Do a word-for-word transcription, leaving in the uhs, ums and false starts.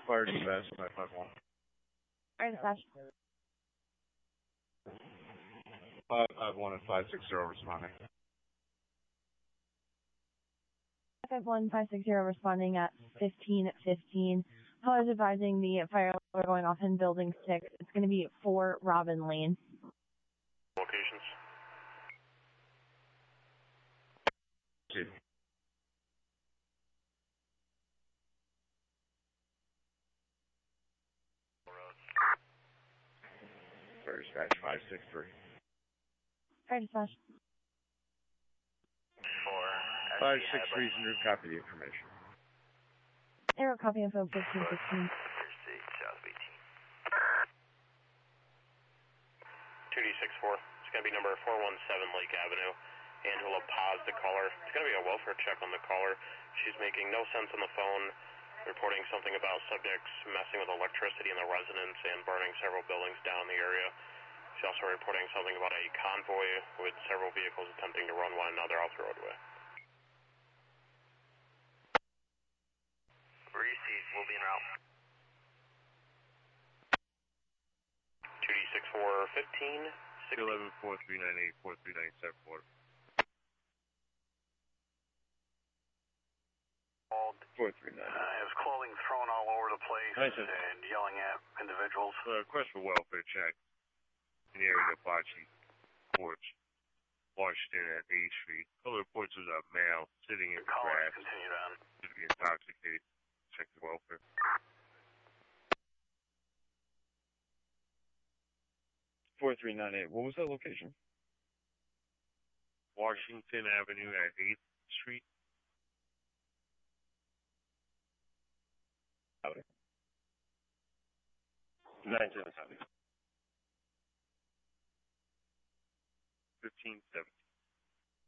Fire dispatch, five five one. Fire dispatch. five five one and five six zero responding. five five one, five six zero responding at fifteen fifteen. Call is advising the fire alarm going off in building six. It's going to be four Robin Lane. Locations. Two. Fire dispatch, five six three. Fire dispatch. Four. five six three is en route, copy the information. Arrow copy info fifteen fifteen. South of eighteen. two D six four. It's going to be number four one seven Lake Avenue. Angela paused the caller. It's going to be a welfare check on the caller. She's making no sense on the phone, reporting something about subjects messing with electricity in the residence and burning several buildings down the area. She's also reporting something about a convoy with several vehicles attempting to run one another off the roadway. Received. We'll be en route. two D six four fifteen. eleven four three nine eight four three nine seven four. four three nine. Uh, has clothing thrown all over the place Nice. and yelling at individuals. Uh, request for welfare check in the area of Bocce Porch, Washington at eighth Street. Color reports is a male sitting in the Call grass, continued on. to be intoxicated. Check the welfare. four three nine eight. What was that location? Washington Avenue at eighth Street. nine seven seven. fifteen seventeen.